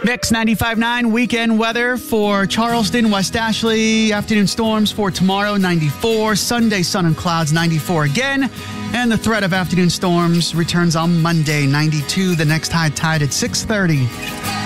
Mix 95.9 weekend weather for Charleston, West Ashley. Afternoon storms for tomorrow, 94. Sunday, sun and clouds, 94 again. And the threat of afternoon storms returns on Monday, 92. The next high tide at 6:30.